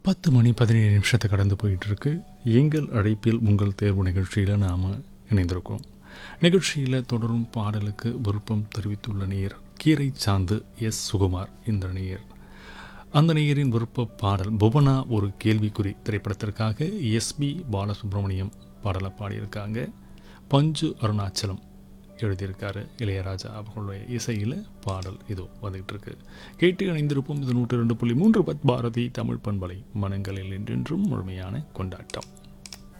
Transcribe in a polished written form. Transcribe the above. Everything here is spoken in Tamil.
10 மணி 17 நிமிஷத்தை கடந்து போயிட்டுருக்கு. எங்கள் அழைப்பில் உங்கள் தேர்வு நிகழ்ச்சியில் நாம் இணைந்திருக்கோம். நிகழ்ச்சியில் தொடரும் பாடலுக்கு விருப்பம் தெரிவித்துள்ள நேயர் கீரை சாந்து எஸ் சுகுமார். இந்த நேயர் அந்த நேயரின் விருப்ப பாடல் புவனா ஒரு கேள்விக்குறி திரைப்படத்திற்காக எஸ்பி பாலசுப்ரமணியம் பாடலை பாடியிருக்காங்க. பஞ்சு அருணாச்சலம் எழுதியிருக்காரு. இளையராஜா அவர்களுடைய இசையில் பாடல் இதோ வந்துகிட்டு இருக்கு. கேட்டு இணைந்திருப்போம். இது 102.3 பாரதி தமிழ் பண்பலை. மனங்களில் என்றென்றும் முழுமையான கொண்டாட்டம்.